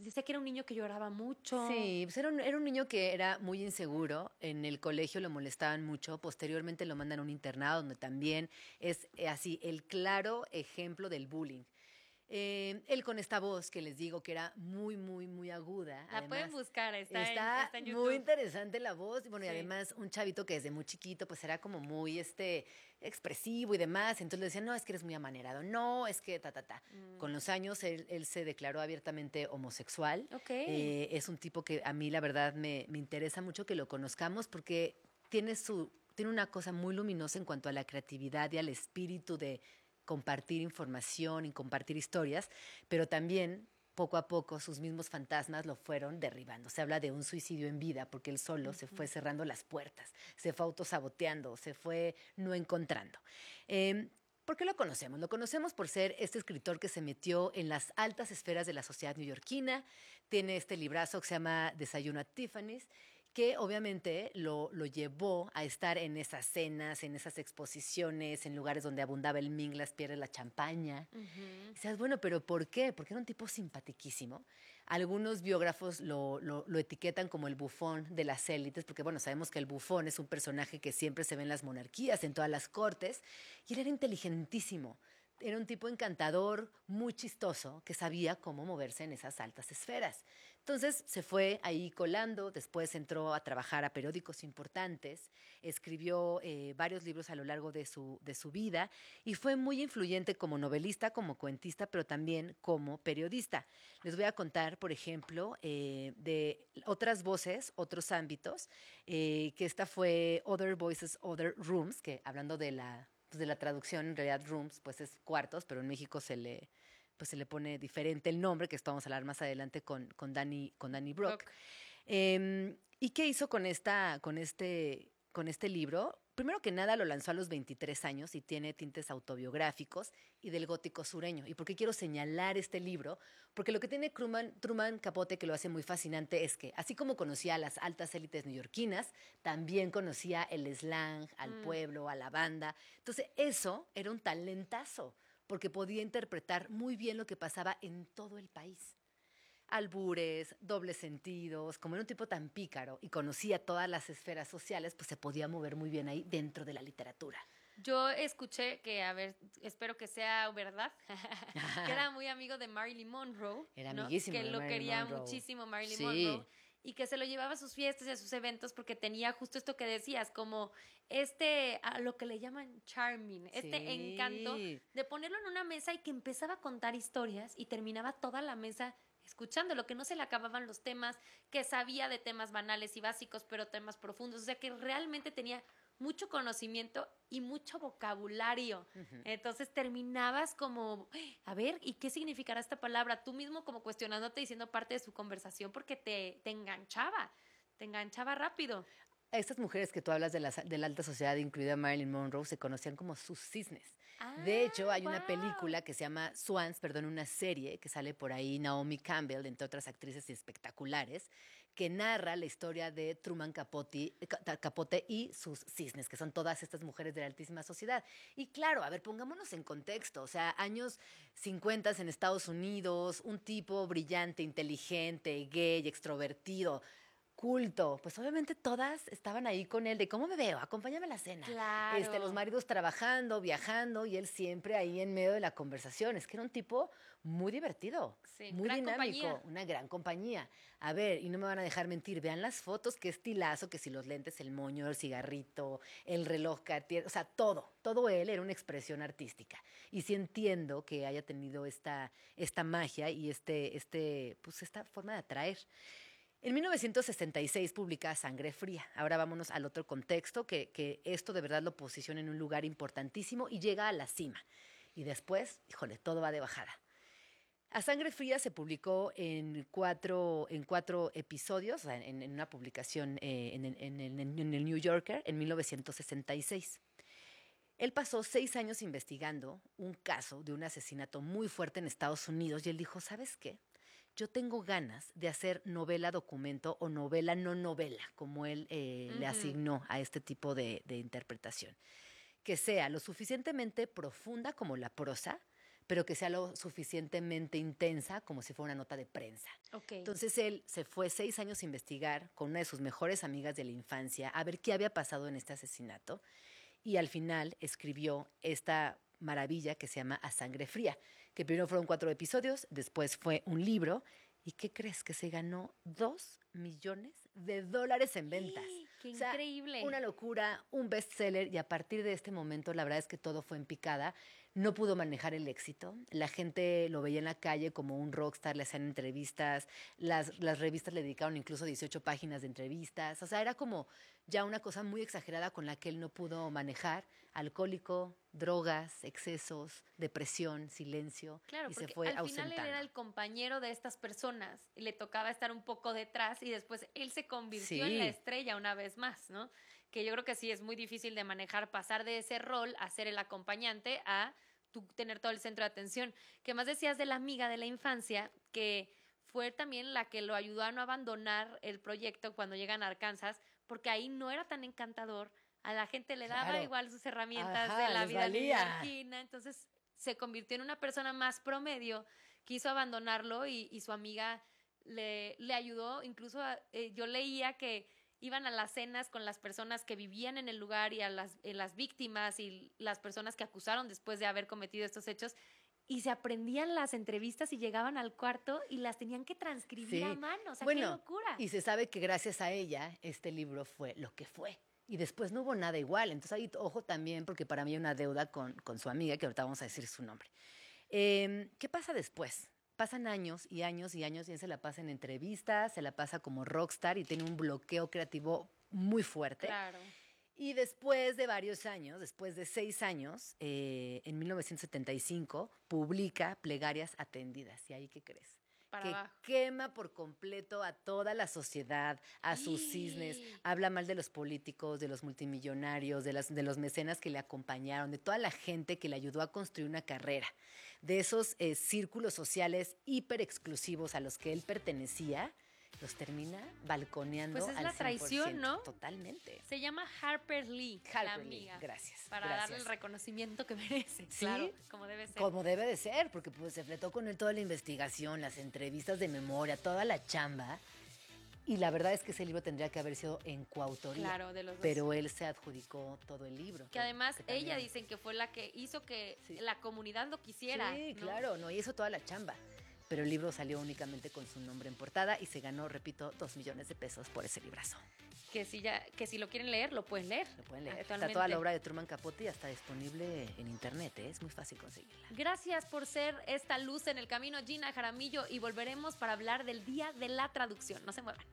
Decía que era un niño que lloraba mucho. Sí, pues era un niño que era muy inseguro. En el colegio lo molestaban mucho. Posteriormente lo mandan a un internado donde también es así el claro ejemplo del bullying. Él con esta voz que les digo que era muy, muy, muy aguda. La pueden Además, buscar, está está en muy YouTube. interesante la voz. Y bueno, y Sí. además un chavito que desde muy chiquito pues era como muy expresivo y demás. Entonces le decían, no, es que eres muy amanerado. No, es que ta. Con los años él se declaró abiertamente homosexual. Ok. Es un tipo que a mí la verdad me interesa mucho que lo conozcamos porque tiene una cosa muy luminosa en cuanto a la creatividad y al espíritu de compartir información y compartir historias, pero también poco a poco sus mismos fantasmas lo fueron derribando. Se habla de un suicidio en vida porque él solo se fue cerrando las puertas, se fue autosaboteando, se fue no encontrando. ¿Por qué lo conocemos? Lo conocemos por ser este escritor que se metió en las altas esferas de la sociedad neoyorquina. Tiene este librazo que se llama Desayuno a Tiffany's, que obviamente lo llevó a estar en esas cenas, en esas exposiciones, en lugares donde abundaba el ming, las piernas, la champaña. Y dices, bueno, pero ¿por qué? Porque era un tipo simpaticísimo. Algunos biógrafos lo etiquetan como el bufón de las élites, porque bueno, sabemos que el bufón es un personaje que siempre se ve en las monarquías, en todas las cortes, y él era inteligentísimo. Era un tipo encantador, muy chistoso, que sabía cómo moverse en esas altas esferas. Entonces se fue ahí colando, después entró a trabajar a periódicos importantes, escribió varios libros a lo largo de su vida y fue muy influyente como novelista, como cuentista, pero también como periodista. Les voy a contar, por ejemplo, de otras voces, otros ámbitos, que esta fue Other Voices, Other Rooms, que hablando de la traducción, en realidad rooms, pues es cuartos, pero en México pues se le pone diferente el nombre, que esto vamos a hablar más adelante con Danny Brock. Brock. ¿Y qué hizo con este libro? Primero que nada lo lanzó a los 23 años y tiene tintes autobiográficos y del gótico sureño. ¿Y por qué quiero señalar este libro? Porque lo que tiene Truman Capote que lo hace muy fascinante es que, así como conocía a las altas élites neoyorquinas, también conocía el slang, al pueblo, a la banda. Entonces eso era un talentazo, porque podía interpretar muy bien lo que pasaba en todo el país. Albures, dobles sentidos, como era un tipo tan pícaro y conocía todas las esferas sociales, pues se podía mover muy bien ahí dentro de la literatura. Yo escuché que, a ver, espero que sea verdad, que era muy amigo de Marilyn Monroe, Era ¿no? amiguísimo Que de lo Marilyn quería Monroe. muchísimo Marilyn Monroe Sí, y que se lo llevaba a sus fiestas y a sus eventos porque tenía justo esto que decías, como a lo que le llaman charming, este encanto sí. de ponerlo en una mesa y que empezaba a contar historias y terminaba toda la mesa escuchándolo, que no se le acababan los temas, que sabía de temas banales y básicos, pero temas profundos, o sea que realmente tenía mucho conocimiento y mucho vocabulario. Entonces terminabas como, a ver, ¿y qué significará esta palabra? Tú mismo como cuestionándote, diciendo parte de su conversación porque te enganchaba rápido. Estas mujeres que tú hablas de la alta sociedad, incluida Marilyn Monroe, se conocían como sus cisnes. De hecho, Ah, hay una wow. película que se llama Swans, perdón, una serie que sale por ahí Naomi Campbell, entre otras actrices espectaculares, que narra la historia de Truman Capote y sus cisnes, que son todas estas mujeres de la altísima sociedad. Y claro, a ver, pongámonos en contexto, o sea, años 50 en Estados Unidos, un tipo brillante, inteligente, gay, extrovertido, culto, pues obviamente todas estaban ahí con él de cómo me veo, acompáñame a la cena. Los Claro. maridos trabajando, viajando y él siempre ahí en medio de la conversación. Es que era un tipo muy divertido, Sí, muy gran dinámico, compañía. una gran compañía. A ver, y no me van a dejar mentir, vean las fotos, qué estilazo, que si los lentes, el moño, el cigarrito, el reloj Cartier, o sea, todo él era una expresión artística. Y sí entiendo que haya tenido esta magia y pues esta forma de atraer. En 1966 publica Sangre Fría. Ahora vámonos al otro contexto, que esto de verdad lo posiciona en un lugar importantísimo y llega a la cima. Y después, híjole, todo va de bajada. A Sangre Fría se publicó en cuatro episodios, o sea, en una publicación en el New Yorker en 1966. Él pasó 6 años investigando un caso de un asesinato muy fuerte en Estados Unidos y él dijo, ¿sabes qué? Yo tengo ganas de hacer novela documento o novela no novela, como él le Ujú. asignó a este tipo de interpretación. Que sea lo suficientemente profunda como la prosa, pero que sea lo suficientemente intensa como si fuera una nota de prensa. Ok. Entonces él se fue 6 años a investigar con una de sus mejores amigas de la infancia a ver qué había pasado en este asesinato y al final escribió esta maravilla que se llama A Sangre Fría, que primero fueron 4 episodios, después fue un libro. ¿Y qué crees? Que se ganó $2 millones en ventas. ¡Qué O sea, increíble! una locura, un bestseller, y a partir de este momento la verdad es que todo fue en picada. No pudo manejar el éxito. La gente lo veía en la calle como un rockstar, le hacían entrevistas, las revistas le dedicaron incluso 18 páginas de entrevistas. O sea, era como ya una cosa muy exagerada con la que él no pudo manejar. Alcohólico, drogas, excesos, depresión, silencio, Claro, y se porque fue al final él ausentando. era el compañero de estas personas y le tocaba estar un poco detrás y después él se convirtió en Sí. la estrella una vez más, ¿no? Que yo creo que sí es muy difícil de manejar, pasar de ese rol a ser el acompañante a tú tener todo el centro de atención. ¿Qué más decías de la amiga de la infancia que fue también la que lo ayudó a no abandonar el proyecto cuando llegan a Arkansas, porque ahí no era tan encantador? A la gente le daba Claro. igual sus herramientas Ajá, de la les vida valía. neoyorquina, entonces se convirtió en una persona más promedio, quiso abandonarlo y su amiga le ayudó, incluso yo leía que iban a las cenas con las personas que vivían en el lugar y a las víctimas y las personas que acusaron después de haber cometido estos hechos y se aprendían las entrevistas y llegaban al cuarto y las tenían que transcribir a mano, o sea, qué locura. Y se sabe que gracias a ella este libro fue lo que fue. Y después no hubo nada igual. Entonces ahí, ojo también, porque para mí hay una deuda con su amiga, que ahorita vamos a decir su nombre. ¿Qué pasa después? Pasan años y años y años y él se la pasa en entrevistas, se la pasa como rockstar y tiene un bloqueo creativo muy fuerte. Claro. Y después de varios años, después de 6 años, en 1975, publica Plegarias Atendidas. ¿Y ahí qué crees? Para Que abajo. quema por completo a toda la sociedad, a sus cisnes, habla mal de los políticos, de los multimillonarios, de los mecenas que le acompañaron, de toda la gente que le ayudó a construir una carrera, de esos círculos sociales hiper exclusivos a los que él pertenecía, los termina balconeando Pues es al la traición, 100%. ¿no? Totalmente. Se llama Harper Lee, la Harper Lee, amiga. gracias, Para gracias. darle el reconocimiento que merece. Sí, Claro, como debe ser. como debe de ser, porque pues se fletó con él toda la investigación, las entrevistas de memoria, toda la chamba. Y la verdad es que ese libro tendría que haber sido en coautoría. Claro, de los dos. Pero él se adjudicó todo el libro. Que además que también- ella dicen que fue la que hizo que Sí. la comunidad lo quisiera. Sí, ¿no? claro, no, y hizo toda la chamba. Pero el libro salió únicamente con su nombre en portada y se ganó, repito, $2 millones por ese librazo. Que si lo quieren leer, lo pueden leer. Lo pueden leer. Está Actualmente. toda la obra de Truman Capote y está disponible en internet, ¿eh? Es muy fácil conseguirla. Gracias por ser esta luz en el camino, Gina Jaramillo, y volveremos para hablar del Día de la Traducción. No se muevan.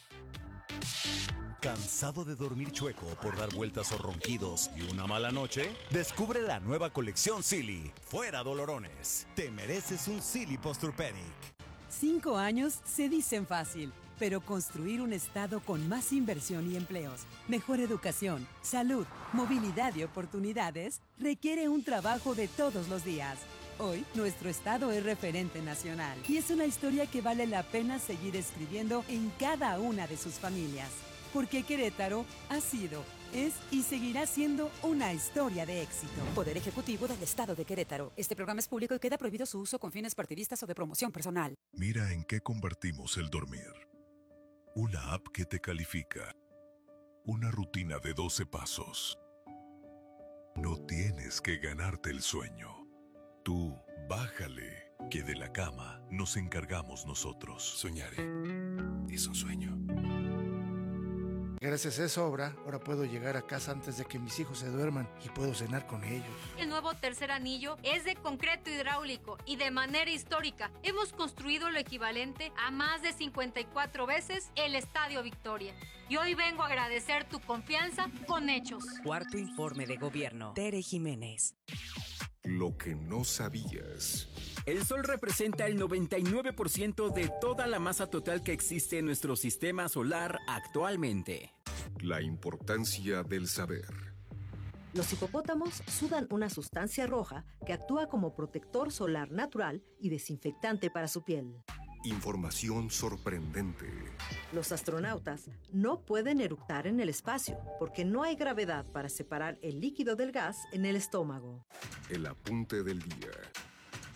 ¿Cansado de dormir chueco por dar vueltas o ronquidos y una mala noche? Descubre la nueva colección Silly. Fuera dolorones. Te mereces un Silly Posturepedic. 5 años se dicen fácil, pero construir un estado con más inversión y empleos, mejor educación, salud, movilidad y oportunidades requiere un trabajo de todos los días. Hoy, nuestro estado es referente nacional y es una historia que vale la pena seguir escribiendo en cada una de sus familias. Porque Querétaro ha sido, es y seguirá siendo una historia de éxito. Poder Ejecutivo del Estado de Querétaro. Este programa es público y queda prohibido su uso con fines partidistas o de promoción personal. Mira en qué convertimos el dormir. Una app que te califica. Una rutina de 12 pasos. No tienes que ganarte el sueño. Tú, bájale, que de la cama nos encargamos nosotros. Soñaré. Es un sueño. Gracias a esa obra, ahora puedo llegar a casa antes de que mis hijos se duerman y puedo cenar con ellos. El nuevo tercer anillo es de concreto hidráulico y de manera histórica hemos construido lo equivalente a más de 54 veces el Estadio Victoria. Y hoy vengo a agradecer tu confianza con hechos. Cuarto informe de gobierno. Tere Jiménez. Lo que no sabías. El Sol representa el 99% de toda la masa total que existe en nuestro sistema solar actualmente. La importancia del saber. Los hipopótamos sudan una sustancia roja que actúa como protector solar natural y desinfectante para su piel. Información sorprendente. Los astronautas no pueden eructar en el espacio porque no hay gravedad para separar el líquido del gas en el estómago. El apunte del día.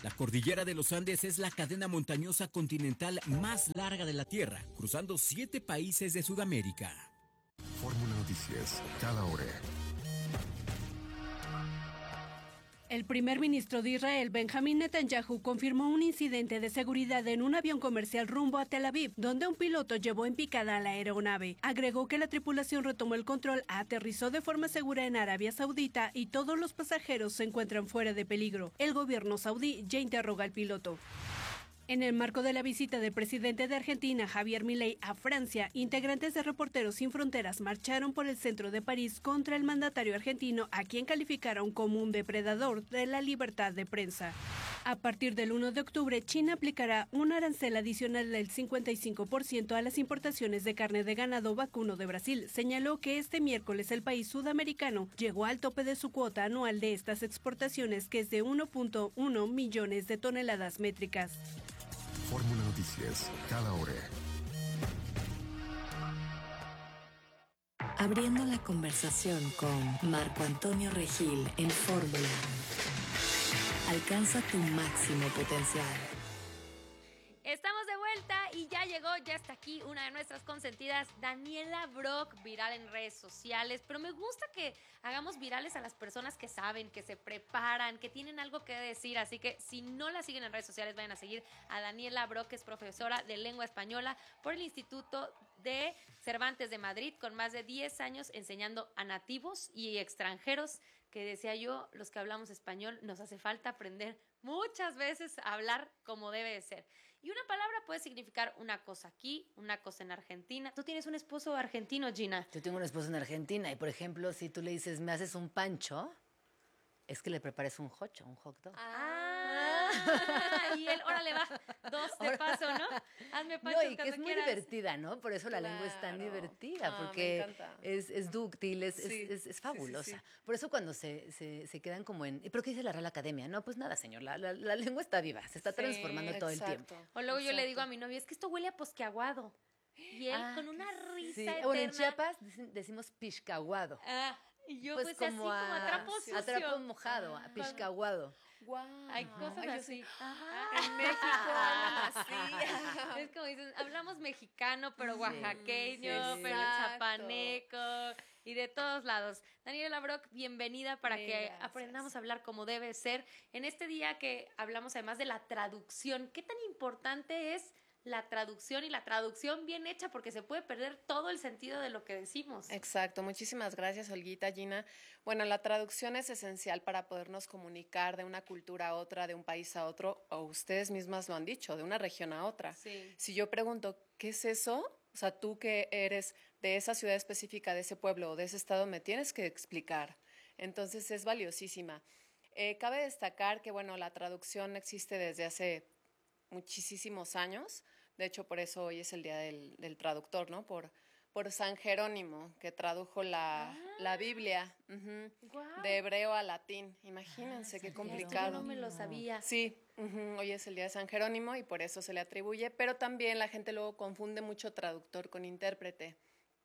La cordillera de los Andes es la cadena montañosa continental más larga de la Tierra, cruzando 7 países de Sudamérica. Fórmula Noticias, cada hora. El primer ministro de Israel, Benjamín Netanyahu, confirmó un incidente de seguridad en un avión comercial rumbo a Tel Aviv, donde un piloto llevó en picada a la aeronave. Agregó que la tripulación retomó el control, aterrizó de forma segura en Arabia Saudita y todos los pasajeros se encuentran fuera de peligro. El gobierno saudí ya interroga al piloto. En el marco de la visita del presidente de Argentina, Javier Milei, a Francia, integrantes de Reporteros Sin Fronteras marcharon por el centro de París contra el mandatario argentino, a quien calificaron como un depredador de la libertad de prensa. A partir del 1 de octubre, China aplicará un arancel adicional del 55% a las importaciones de carne de ganado vacuno de Brasil. Señaló que este miércoles el país sudamericano llegó al tope de su cuota anual de estas exportaciones, que es de 1.1 millones de toneladas métricas. Fórmula Noticias, cada hora. Abriendo la conversación con Marco Antonio Regil en Fórmula. Alcanza tu máximo potencial. Estamos de vuelta y ya está aquí una de nuestras consentidas, Daniela Brock, viral en redes sociales. Pero me gusta que hagamos virales a las personas que saben, que se preparan, que tienen algo que decir. Así que si no la siguen en redes sociales, vayan a seguir a Daniela Brock, que es profesora de lengua española por el Instituto de Cervantes de Madrid, con más de 10 años enseñando a nativos y extranjeros, que decía yo, los que hablamos español, nos hace falta aprender muchas veces a hablar como debe de ser. Y una palabra puede significar una cosa aquí, una cosa en Argentina. Tú tienes un esposo argentino, Gina. Yo tengo un esposo en Argentina y, por ejemplo, si tú le dices, me haces un pancho, es que le prepares un hocho, un hot dog. Y él, órale, va, 2 de paso, ¿no? Hazme pancho No, y que es muy quieras. divertida, ¿no? Por eso la lengua es tan divertida, porque es dúctil, es fabulosa. Sí. Por eso cuando se quedan como en... ¿Pero qué dice la Real Academia? No, pues nada, señor, la lengua está viva, se está transformando todo el tiempo. O luego yo le digo a mi novio, es que esto huele a posqueaguado. Y él con una risa eterna. Bueno, en Chiapas decimos piscaguado. Y yo pues así como a trapo sucio. A trapo mojado, a piscaguado. Wow. Hay cosas así. En México hablan así. Es como dicen, hablamos mexicano, pero oaxaqueño, pero exacto. chapaneco y de todos lados. Daniela Brock, bienvenida para que aprendamos a hablar como debe ser. En este día que hablamos además de la traducción, ¿qué tan importante es la traducción y la traducción bien hecha? Porque se puede perder todo el sentido de lo que decimos. Exacto, muchísimas gracias, Olguita, Gina. Bueno, la traducción es esencial para podernos comunicar de una cultura a otra, de un país a otro, o ustedes mismas lo han dicho, de una región a otra. Sí. Si yo pregunto, ¿qué es eso? O sea, tú que eres de esa ciudad específica, de ese pueblo o de ese estado, me tienes que explicar. Entonces es valiosísima. Cabe destacar que, bueno, la traducción existe desde hace muchísimos años. De hecho, por eso hoy es el Día del Traductor, ¿no? Por San Jerónimo, que tradujo la Biblia de hebreo a latín. Imagínense qué complicado. Yo no me lo sabía. Sí, hoy es el Día de San Jerónimo y por eso se le atribuye, pero también la gente luego confunde mucho traductor con intérprete.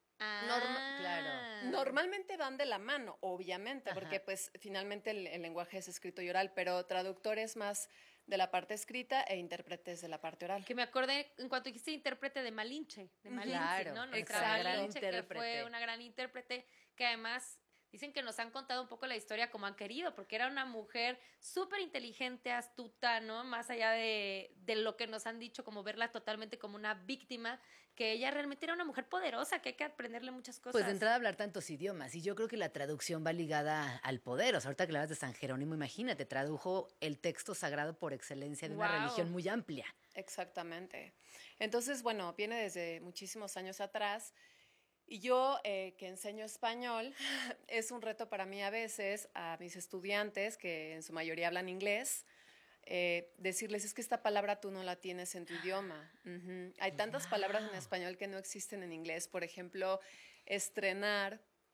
Claro. Normalmente van de la mano, obviamente, porque pues finalmente el lenguaje es escrito y oral, pero traductor es más de la parte escrita e intérpretes de la parte oral. Que me acordé en cuanto dijiste intérprete de Malinche, Claro, ¿no? Nuestra Malinche, que fue una gran intérprete, que además dicen que nos han contado un poco la historia como han querido, porque era una mujer súper inteligente, astuta, ¿no? Más allá de lo que nos han dicho, como verla totalmente como una víctima, que ella realmente era una mujer poderosa, que hay que aprenderle muchas cosas. Pues de entrada hablar tantos idiomas, y yo creo que la traducción va ligada al poder. O sea, ahorita que hablas de San Jerónimo, imagínate, tradujo el texto sagrado por excelencia de una religión muy amplia. Exactamente. Entonces, bueno, viene desde muchísimos años atrás. Y yo, que enseño español, es un reto para mí a veces a mis estudiantes, que en su mayoría hablan inglés, decirles, es que esta palabra tú no la tienes en tu idioma. Hay tantas palabras en español que no existen en inglés. Por ejemplo, estrenar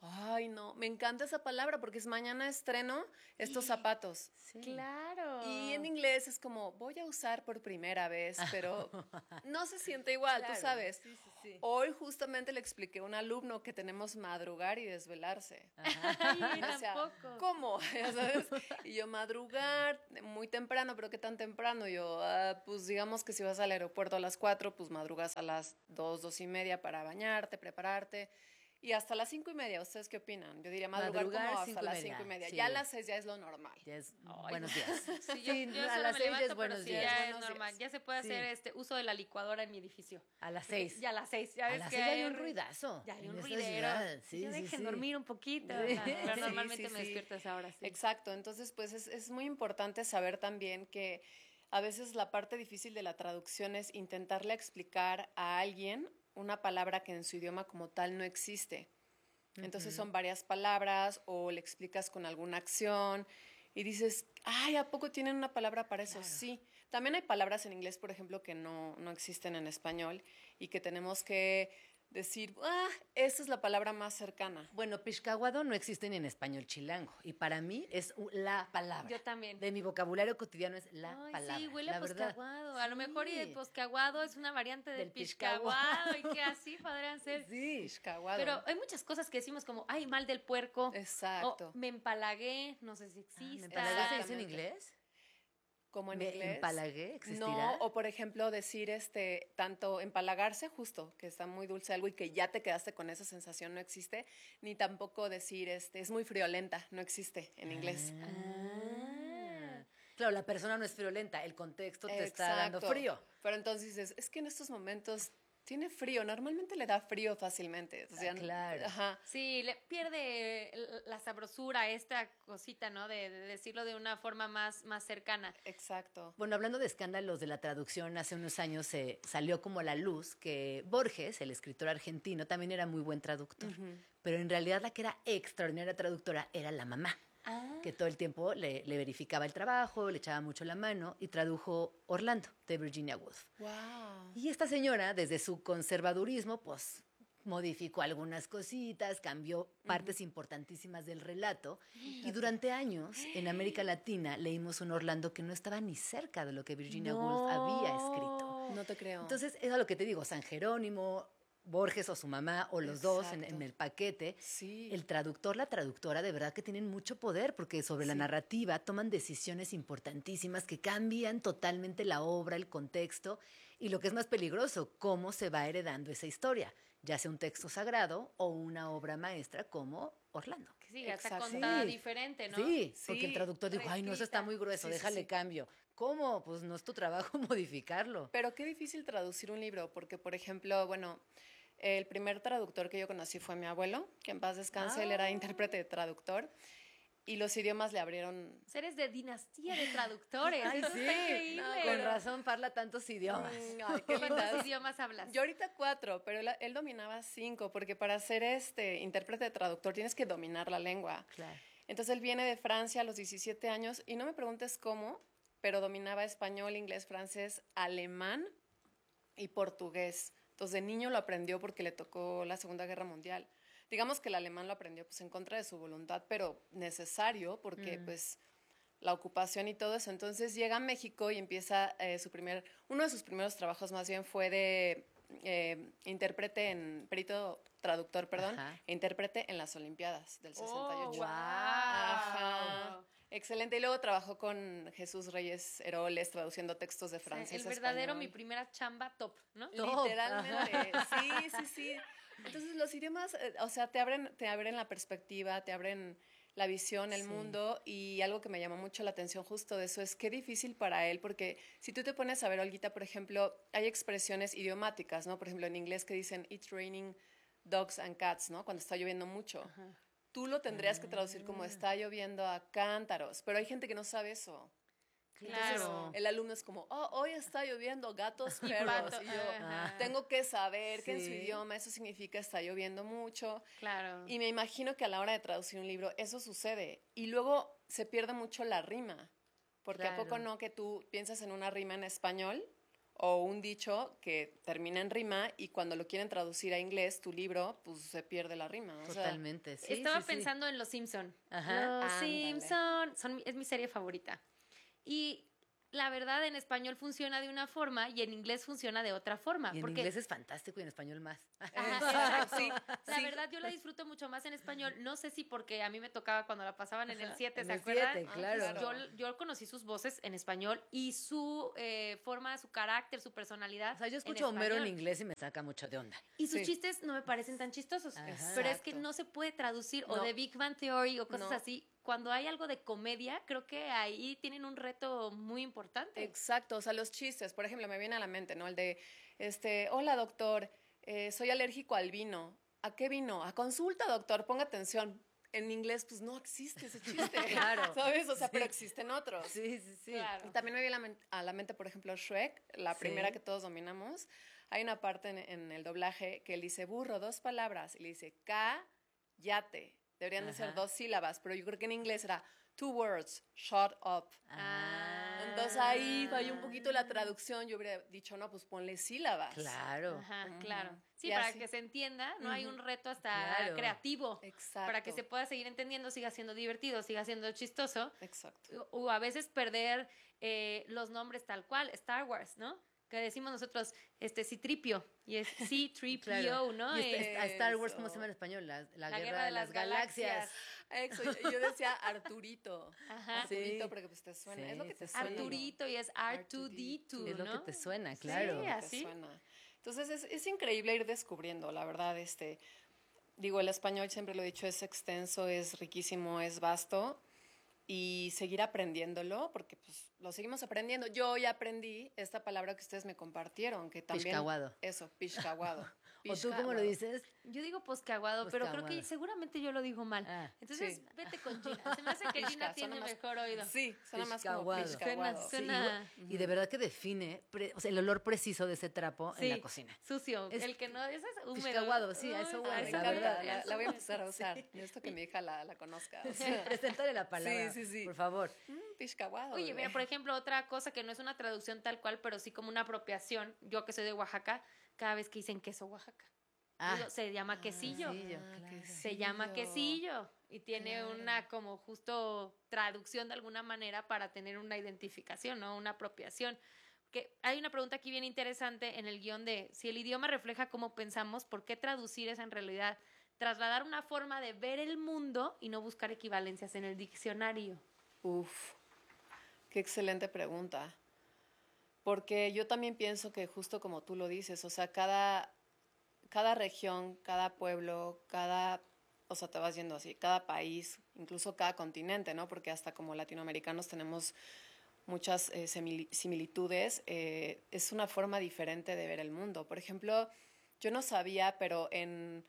Ay, no, me encanta esa palabra porque es mañana estreno estos zapatos. Sí. Claro. Y en inglés es como, voy a usar por primera vez, pero no se siente igual, Claro. tú sabes. Sí. Hoy justamente le expliqué a un alumno que tenemos madrugar y desvelarse. Ay, O sea, tampoco. ¿cómo? Ya sabes. Y yo madrugar muy temprano, pero ¿qué tan temprano? Yo, pues digamos que si vas al aeropuerto a las 4, pues madrugas a las 2, 2:30 para bañarte, prepararte. Y hasta las 5:30, ¿ustedes qué opinan? Yo diría madrugar como hasta las 5:30. sí. Ya a las 6 ya es lo normal. Ya es Ay, buenos días. Sí, yo a solo las me 6 ya levanto, es buenos pero sí, días. ya es Buenos normal. días. Ya se puede Sí. hacer uso de la licuadora en mi edificio. A las 6. Ya a las 6. Ya A ves las que 6 hay un ruidazo. Ya hay en un esta ruidero. ciudad. Sí, Ya sí, dejen sí. dormir un poquito. Sí. Pero Sí, normalmente sí, me sí. despierto a esa hora, sí. Exacto, entonces pues es muy importante saber también que a veces la parte difícil de la traducción es intentarle explicar a alguien una palabra que en su idioma como tal no existe. Entonces son varias palabras o le explicas con alguna acción y dices, ay, ¿a poco tienen una palabra para eso? Sí. También hay palabras en inglés, por ejemplo, que no existen en español y que tenemos que decir, esta es la palabra más cercana. Bueno, pishcahuado no existe ni en español chilango. Y para mí es la palabra. Yo también. De mi vocabulario cotidiano es la Ay, palabra. sí, huele a la verdad. poscaguado. A lo mejor y Sí. el poscaguado es una variante del Del piscaguado y que así podrían ser. Sí. Pishcahuado. Pero hay muchas cosas que decimos como, ay, mal del puerco. Exacto. O me empalagué, no sé si existe. ¿Me empalagué se dice en Exactamente. inglés? Como en ¿Me inglés. empalagué? ¿Existirá? No, o por ejemplo decir tanto empalagarse justo, que está muy dulce algo y que ya te quedaste con esa sensación, no existe, ni tampoco decir es muy friolenta, no existe en inglés. Claro, la persona no es friolenta, el contexto te está dando Exacto. frío. Pero entonces es que en estos momentos tiene frío, normalmente le da frío fácilmente. O sea, claro. Ajá. Sí, le pierde la sabrosura, esta cosita, ¿no? De decirlo de una forma más cercana. Exacto. Bueno, hablando de escándalos de la traducción, hace unos años salió como a la luz que Borges, el escritor argentino, también era muy buen traductor. Pero en realidad la que era extraordinaria traductora era la mamá, que todo el tiempo le verificaba el trabajo, le echaba mucho la mano y tradujo Orlando, de Virginia Woolf. Wow. Y esta señora, desde su conservadurismo, pues modificó algunas cositas, cambió partes importantísimas del relato. Y durante años, en América Latina, leímos un Orlando que no estaba ni cerca de lo que Virginia Woolf había escrito. No te creo. Entonces, es a lo que te digo, San Jerónimo, Borges o su mamá, o los dos en el paquete. Sí. El traductor, la traductora, de verdad que tienen mucho poder, porque sobre la narrativa toman decisiones importantísimas que cambian totalmente la obra, el contexto, y lo que es más peligroso, cómo se va heredando esa historia, ya sea un texto sagrado o una obra maestra como Orlando. Que sí, ya está Exacto. contada Sí. diferente, ¿no? Sí, porque el Sí, traductor dijo, ay, no, eso está muy grueso, Sí, sí, déjale sí. cambio. ¿Cómo? Pues no es tu trabajo modificarlo. Pero qué difícil traducir un libro, porque, por ejemplo, bueno, el primer traductor que yo conocí fue mi abuelo, que en paz descanse, él era intérprete de traductor, y los idiomas le abrieron... Eres de dinastía de traductores. Ay, Eso sí, está increíble. con razón parla tantos idiomas. Ay, qué ¿Cuántos lindas. idiomas hablas? Yo ahorita 4, pero él dominaba 5, porque para ser intérprete de traductor tienes que dominar la lengua. Claro. Entonces él viene de Francia a los 17 años, y no me preguntes cómo, pero dominaba español, inglés, francés, alemán y portugués. Entonces de niño lo aprendió porque le tocó la Segunda Guerra Mundial. Digamos que el alemán lo aprendió pues en contra de su voluntad, pero necesario porque pues la ocupación y todo eso. Entonces llega a México y empieza uno de sus primeros trabajos más bien fue de perito traductor, perdón, Ajá. e intérprete en las Olimpiadas del 68. wow. Ajá. Excelente. Y luego trabajó con Jesús Reyes Heroles traduciendo textos de francés El a verdadero, español. mi primera chamba top, ¿no? Literalmente, sí. Entonces los idiomas, o sea, te abren la perspectiva, te abren la visión, el mundo, y algo que me llamó mucho la atención justo de eso es qué difícil para él, porque si tú te pones a ver, Olguita, por ejemplo, hay expresiones idiomáticas, ¿no? Por ejemplo, en inglés que dicen it's raining dogs and cats, ¿no? Cuando está lloviendo mucho. Ajá. Tú lo tendrías que traducir como está lloviendo a cántaros, pero hay gente que no sabe eso. Claro. Entonces, el alumno es como, hoy está lloviendo gatos, Y perros. pato, Y yo ajá. tengo que saber que en su Sí. idioma eso significa está lloviendo mucho. Claro. Y me imagino que a la hora de traducir un libro eso sucede. Y luego se pierde mucho la rima. Porque ¿a poco Claro. no que tú piensas en una rima en español o un dicho que termina en rima y cuando lo quieren traducir a inglés, tu libro, pues se pierde la rima. O sea, Totalmente, sí. Estaba sí. pensando en Los Simpson. Ajá. Los Ándale. Simpson es mi serie favorita. Y la verdad, en español funciona de una forma y en inglés funciona de otra forma. Y en porque inglés es fantástico y en español más. Ajá, Sí, la sí. verdad, yo la disfruto mucho más en español. No sé si porque a mí me tocaba cuando la pasaban en el 7, en ¿se el acuerdan? 7, claro. Yo conocí sus voces en español y su forma, su carácter, su personalidad. O sea, yo escucho a Homero en inglés y me saca mucho de onda. Y sus Sí. chistes no me parecen tan chistosos. Ajá. Pero es que Exacto. no se puede traducir, o No. de Big Bang Theory o cosas No. así. Cuando hay algo de comedia, creo que ahí tienen un reto muy importante. Exacto, o sea, los chistes, por ejemplo, me viene a la mente, ¿no? El de, hola doctor, soy alérgico al vino. ¿A qué vino? A consulta, doctor, ponga atención. En inglés, pues no existe ese chiste. Claro. ¿Sabes? O sea, Sí. pero existen otros. Sí, sí, sí. Claro. Y también me viene a la mente, por ejemplo, Shrek, la Sí. primera que todos dominamos. Hay una parte en el doblaje que él dice burro, 2 palabras, y le dice cállate. Deberían de ser Ajá. 2 sílabas, pero yo creo que en inglés era 2 words, shut up. Entonces ahí falló un poquito la traducción. Yo hubiera dicho, no, pues ponle sílabas. Claro. Ajá, claro. Sí, Y para así. que se entienda, no hay un reto hasta Claro. creativo. Exacto. Para que se pueda seguir entendiendo, siga siendo divertido, siga siendo chistoso. Exacto. O a veces perder los nombres tal cual, Star Wars, ¿no? Que decimos nosotros, Citripio, y es C-3PO, Claro. ¿no? Y a Star Wars, Eso. ¿cómo se llama en español? La La guerra de las galaxias. Eso, yo decía Arturito. Ajá. Arturito, Sí. porque pues te suena. Sí, es lo que te te suena. Arturito y es R2D2, Es lo ¿no? que te suena, claro. Sí, Te así. suena. Entonces es increíble ir descubriendo, la verdad, digo, el español, siempre lo he dicho, es extenso, es riquísimo, es vasto, y seguir aprendiéndolo, porque pues lo seguimos aprendiendo. Yo ya aprendí esta palabra que ustedes me compartieron, que también... Pixcahuado. Eso, pishcahuado. ¿O tú cómo lo dices? Yo digo poscaguado, pero creo que Poscaguado. seguramente yo lo digo mal. Ah, Entonces, sí. vete con Gina. Se me hace que Pishka, Gina suena tiene más- mejor oído. Sí, suena más como Pishcahuado. pishcahuado. Suena- Y de verdad que define o sea, el olor preciso de ese trapo en la Sí, cocina. sucio. Es el que no, ese es húmedo. pishcahuado, sí, a eso Ay, huele, Me la encanta, verdad. la voy a empezar a usar. Esto que mi hija la conozca. O sea, Preséntale la palabra, Sí, sí, sí. por favor. pishcahuado. Oye, bebé. mira, por ejemplo, otra cosa que no es una traducción tal cual, pero sí como una apropiación. Yo que soy de Oaxaca, cada vez que dicen queso Oaxaca. Digo, se llama quesillo. Se llama quesillo. Y tiene una como justo traducción de alguna manera para tener una identificación, ¿no? Una apropiación. Que hay una pregunta aquí bien interesante en el guión de si el idioma refleja cómo pensamos, ¿por qué traducir esa en realidad? Trasladar una forma de ver el mundo y no buscar equivalencias en el diccionario. Uf, qué excelente pregunta. Porque yo también pienso que justo como tú lo dices, o sea, cada región, cada pueblo, o sea, te vas yendo así, cada país, incluso cada continente, ¿no? Porque hasta como latinoamericanos tenemos muchas similitudes, es una forma diferente de ver el mundo. Por ejemplo, yo no sabía, pero en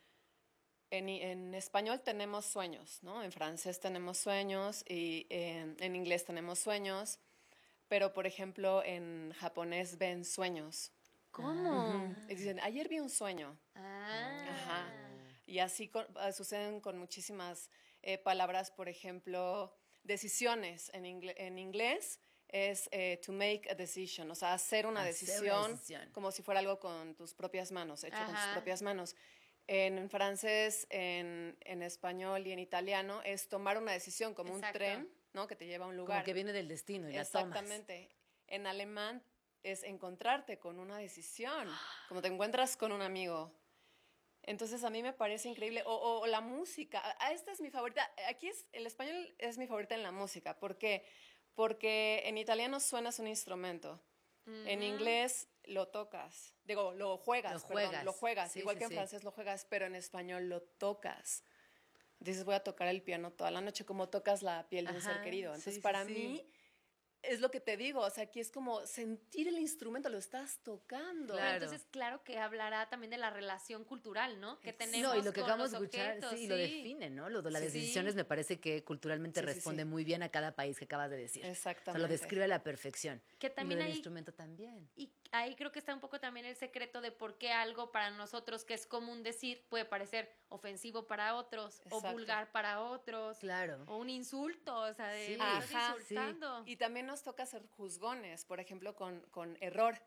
español tenemos sueños, ¿no? En francés tenemos sueños y en inglés tenemos sueños, pero por ejemplo en japonés ven sueños. ¿Cómo? Y dicen, ayer vi un sueño. Ajá. Y así suceden con muchísimas palabras, por ejemplo, decisiones. En inglés es to make a decision, o sea, hacer una decisión como si fuera algo con tus propias manos, hecho con tus Ajá. propias manos. En francés, en español y en italiano es tomar una decisión como Exacto. un tren, ¿no? Que te lleva a un lugar. Como que viene del destino y la tomas. Exactamente. En alemán es encontrarte con una decisión, como te encuentras con un amigo. Entonces a mí me parece increíble. O la música. Esta es mi favorita. El español es mi favorita en la música. ¿Por qué? Porque en italiano suenas un instrumento. En inglés lo tocas. Digo, lo juegas. Lo juegas. Sí, Igual sí, que en sí. francés lo juegas, pero en español lo tocas. Dices, voy a tocar el piano toda la noche, como tocas la piel de un ser Ajá, querido. Entonces, sí, sí, para sí. mí, es lo que te digo. O sea, aquí es como sentir el instrumento, lo estás tocando. Pero entonces, claro que hablará también de la relación cultural, ¿no? Que tenemos No, y lo que con acabamos de los escuchar, objetos, sí, lo define, ¿no? Lo de las Sí. decisiones me parece que culturalmente Sí, sí, responde sí. muy bien a cada país que acabas de decir. O sea, Exactamente. lo describe a la perfección. Que Y lo también del hay- instrumento también. Y ahí creo que está un poco también el secreto de por qué algo para nosotros que es común decir puede parecer ofensivo para otros o Exacto. vulgar para otros. Claro. O un insulto, o sea, de Sí. me estás Ajá, insultando. Y también nos toca ser juzgones, por ejemplo, con error.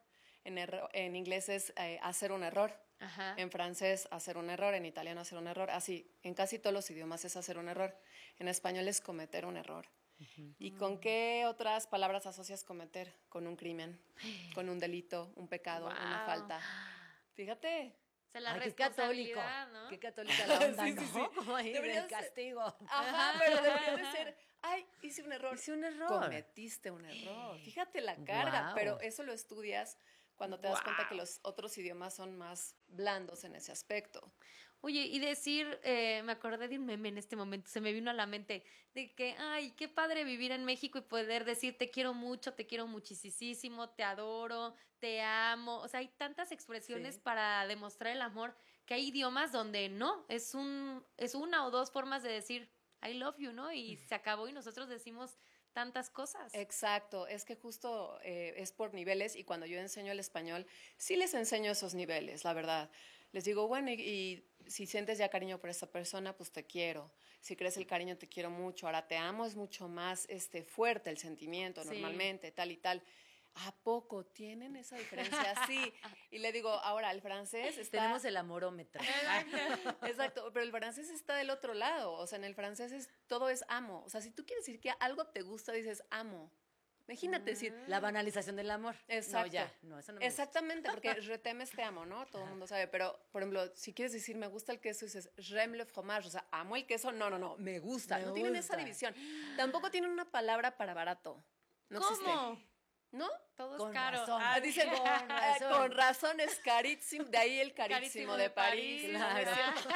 en inglés es hacer un error. Ajá. En francés, hacer un error. En italiano, hacer un error. Así, en casi todos los idiomas es hacer un error. En español es cometer un error. ¿Y con qué otras palabras asocias cometer? Con un crimen, con un delito, un pecado, una falta. Fíjate. O sea, la Ay, qué católico, ¿no? qué católica la onda, Sí, ¿no? sí, sí. Como ahí Debería de ser- castigo. Ajá, pero debería de ser, ay, hice un error. Hice un error. Cometiste un error. Fíjate la carga, Guau. pero eso lo estudias cuando te das cuenta que Guau. los otros idiomas son más blandos en ese aspecto. Oye, y decir, me acordé de un meme en este momento, se me vino a la mente, de que, ay, qué padre vivir en México y poder decir, te quiero mucho, te quiero muchísimo, te adoro, te amo. O sea, hay tantas expresiones Sí. para demostrar el amor que hay idiomas donde no, es una o dos formas de decir, I love you, ¿no? Y se acabó y nosotros decimos tantas cosas. Exacto, es que justo es por niveles y cuando yo enseño el español, sí les enseño esos niveles, la verdad. Les digo, bueno, y si sientes ya cariño por esta persona, pues te quiero. Si crees el cariño, te quiero mucho. Ahora te amo, es mucho más fuerte el sentimiento, Sí. normalmente, tal y tal. ¿A poco tienen esa diferencia? Sí. Y le digo, ahora, el francés está... Tenemos el amorómetro. Exacto, pero el francés está del otro lado. O sea, en el francés todo es amo. O sea, si tú quieres decir que algo te gusta, dices amo. Imagínate decir... La banalización del amor. Exacto. No, ya, no, eso no me gusta. Exactamente, porque je t'aime es te amo, ¿no? Todo el mundo sabe. Pero, por ejemplo, si quieres decir me gusta el queso, dices j'aime le fromage. O sea, amo el queso. No, me gusta. Me No tienen esa gusta. división. Tampoco tienen una palabra para barato. No existe. ¿Cómo? ¿No? Todo es Con caro. razón. Ah, Dicen, con razón es carísimo. De ahí el carísimo de París. Claro.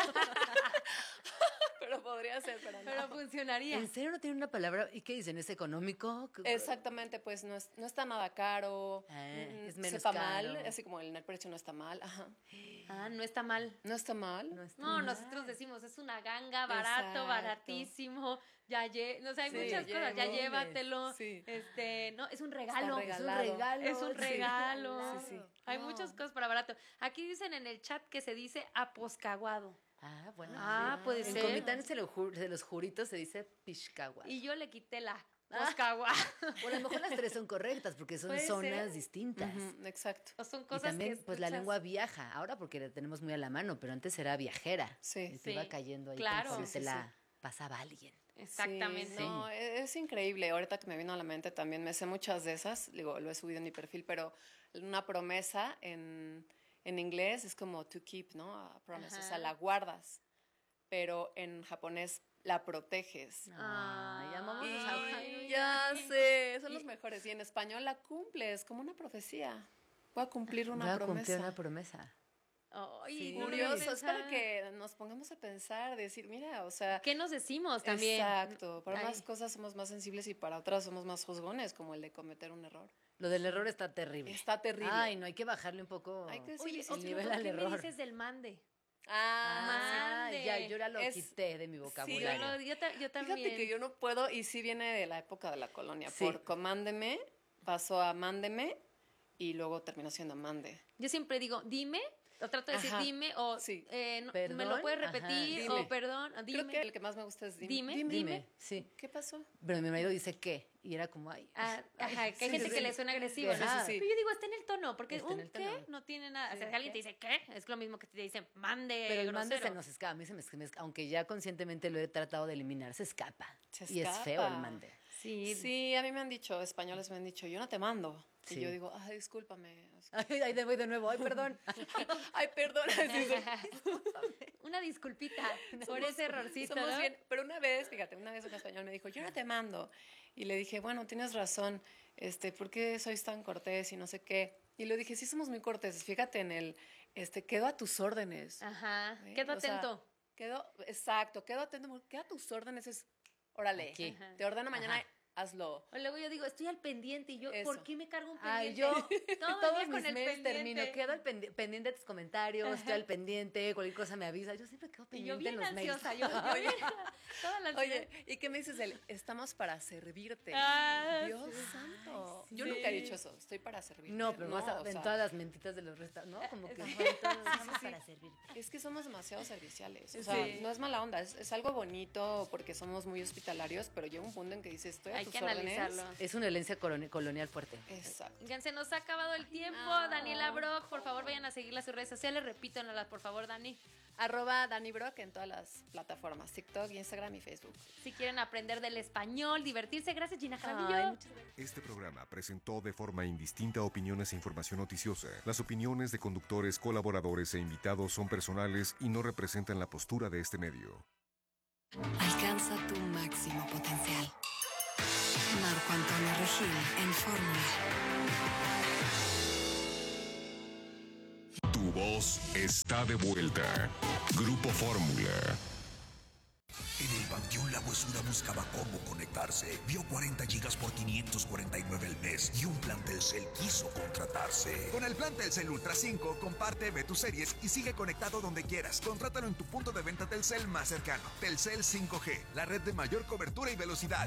Pero podría ser, pero no. Pero funcionaría. ¿En serio no tiene una palabra? ¿Y qué dicen? ¿Es económico? Exactamente, pues no está nada caro. Es menos está caro. mal, así como el precio no está mal. Ajá. Ah, no está mal. No está mal. No está No, mal. nosotros decimos, es una ganga, barato, Exacto. baratísimo, no sé, hay Sí, muchas cosas, ya llévame. llévatelo, Sí. no, es un regalo, Está Es un regalado. regalo. es un sí. regalo, Sí, sí. hay No. muchas cosas para barato. Aquí dicen en el chat que se dice aposcaguado, Ah, bueno. Ah, sí. puede en ser. Comitán de los juritos se dice pishkawa. y yo le quité la poscaguado, O a lo mejor las tres son correctas porque son Puede zonas ser. distintas. Ujú, exacto. o son Y cosas también, que pues la escuchas. lengua viaja, ahora porque la tenemos muy a la mano, pero antes era viajera. Sí. Y te Sí, iba cayendo ahí claro. conforme Sí, te sí, la pasaba alguien. Exactamente. Sí, no, es increíble. Ahorita que me vino a la mente también, me sé muchas de esas, digo, lo he subido en mi perfil, pero una promesa en inglés es como to keep, ¿no? A promise, o sea, Ajá. la guardas, pero en japonés la proteges. Ay, amamos los japoneses. Y ya sé, son los mejores. Y en español la cumples como una profecía. Voy a cumplir una Voy a promesa. cumplir una promesa. Ay, Sí, no lo curioso, había es para pensado. que nos pongamos a pensar, decir, mira, o sea... ¿Qué nos decimos también? Exacto, para Ay. unas cosas somos más sensibles y para otras somos más juzgones, como el de cometer un error. Lo del error está terrible. Está terrible. Ay, no, hay que bajarle un poco Hay que Oye, sí, el sí, nivel ¿por al qué me error. dices del mande? mande. Ya, yo ya lo Es- quité de mi Yo, vocabulario. yo también. Fíjate que yo no puedo, y sí viene de la época de la colonia, Sí. por comándeme, pasó a mándeme, y luego terminó siendo mande. Yo siempre digo, dime, o trato de decir Ajá, dime, o sí. ¿me lo Perdón, puedes ajá, repetir? dime. O perdón, dime. Creo que el que más me gusta es dime. Dime. Dime, sí. ¿Qué pasó? Pero mi marido dice ¿qué? Y era como, ay. Ajá, que hay sí, gente sí, que sí. le suena agresivo, ¿no? Ajá. Sí, sí, sí. Pero yo digo, está en el tono, porque Está en un el qué tono. no tiene nada. O sea, Sí. si alguien te dice qué, es lo mismo que te dicen mande. Pero el mande se grosero. nos escapa. A mí aunque ya conscientemente lo he tratado de eliminar, se escapa. Se Y es feo el escapa. mande. Sí, Sí, a mí me han dicho, españoles me han dicho, yo no te mando. Sí. Y yo digo, ay, discúlpame. Ay, ahí voy de nuevo. Ay, perdón. Ay, perdón. una disculpita por ese errorcito, Somos ¿no? bien. Pero una vez un español me dijo, yo no te mando. Y le dije, bueno, tienes razón, ¿por qué sois tan cortés y no sé qué? Y le dije, sí somos muy corteses, fíjate en el, quedo a tus órdenes. Ajá, ¿Eh? quedo O sea, atento. quedo atento, quedo a tus órdenes, órale, Aquí. te ordeno mañana, Ajá. hazlo. O luego yo digo, estoy al pendiente y yo, Eso. ¿por qué me cargo un Ay, pendiente? yo todo el todos día mis con el mails pendiente. termino, quedo al pendiente de tus comentarios, estoy al pendiente, cualquier cosa me avisa. Yo siempre quedo Y yo pendiente bien en los ansiosa, mails. yo bien, toda la ansiedad. Oye, ¿y qué me dices del estamos para servirte? Ah, Dios sí. santo. Ay, Yo sí. nunca he dicho eso, estoy para servirte. No, pero más o en sea, todas las mentitas de los restaurantes, ¿no? Como que Sí. estamos para servirte. Es que somos demasiado serviciales. O Sí. sea, no es mala onda, es algo bonito porque somos muy hospitalarios, pero llega un punto en que dices, estoy a Hay tus que órdenes. analizarlo. Es una herencia colonial fuerte. Exacto. Oigan, se nos ha acabado el tiempo. Daniela Brock, por favor, vayan a seguirla en sus redes sociales. Repítanlas, por favor, Dani. Dani Brock en todas las plataformas, TikTok, Instagram y Facebook. Si quieren aprender del español, divertirse. Gracias, Gina Jaramillo. Ay, muchas gracias. Este programa presentó de forma indistinta opiniones e información noticiosa. Las opiniones de conductores, colaboradores e invitados son personales y no representan la postura de este medio. Alcanza tu máximo potencial. Marco Antonio Regil en Fórmula. Tu voz está de vuelta. Grupo Fórmula. En el Panteón La Huesuda buscaba cómo conectarse. Vio 40 gigas por 549 al mes y un plan Telcel quiso contratarse. Con el plan Telcel Ultra 5, comparte, ve tus series y sigue conectado donde quieras. Contrátalo en tu punto de venta Telcel más cercano. Telcel 5G, la red de mayor cobertura y velocidad.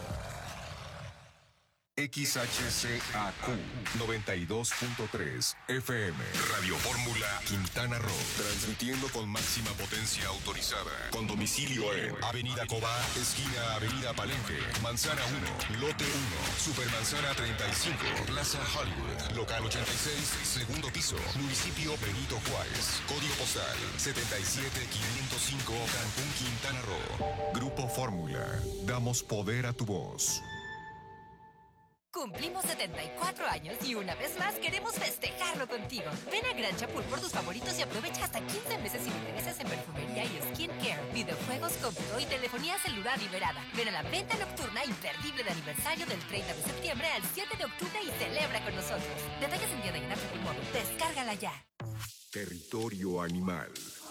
XHCAQ 92.3 FM Radio Fórmula Quintana Roo, transmitiendo con máxima potencia autorizada, con domicilio en Avenida Cobá, esquina Avenida Palenque, Manzana 1, Lote 1, Supermanzana 35, Plaza Hollywood, local 86, segundo piso, municipio Benito Juárez, código postal 77505, Cancún, Quintana Roo. Grupo Fórmula, damos poder a tu voz. Cumplimos 74 años y una vez más queremos festejarlo contigo. Ven a Gran Chapul por tus favoritos y aprovecha hasta 15 meses sin intereses en perfumería y skincare, videojuegos, cómputo y telefonía celular liberada. Ven a la venta nocturna imperdible de aniversario del 30 de septiembre al 7 de octubre y celebra con nosotros. Detalles en tienda y en App Móvil. Descárgala ya. Territorio animal.